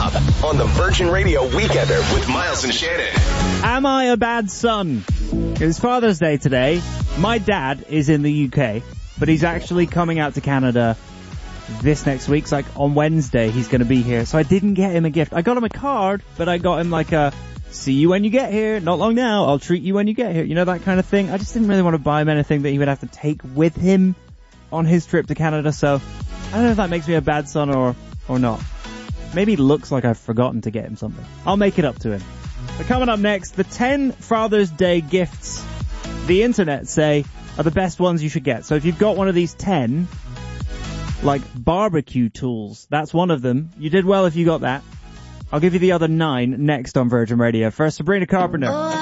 Rob on the Virgin Radio Weekender with Miles and Shannon. Am I a bad son? It's Father's Day today. My dad is in the UK, but he's actually coming out to Canada this next week. It's like on Wednesday he's going to be here. So I didn't get him a gift. I got him a card, but I got him like a see you when you get here, not long now, I'll treat you when you get here. You know, that kind of thing. I just didn't really want to buy him anything that he would have to take with him on his trip to Canada. So I don't know if that makes me a bad son or not. Maybe it looks like I've forgotten to get him something. I'll make it up to him. But coming up next, the 10 Father's Day gifts the internet say are the best ones you should get. So if you've got one of these 10, like barbecue tools, that's one of them. You did well if you got that. I'll give you the other 9 next on Virgin Radio. First, Sabrina Carpenter.